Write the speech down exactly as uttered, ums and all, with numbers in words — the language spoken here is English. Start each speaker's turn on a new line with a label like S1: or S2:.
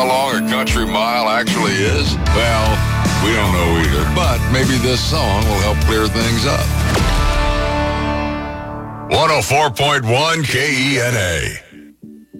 S1: how long a country mile actually is? Well, we don't know either, but maybe this song will help clear things up. one oh four point one K E N A.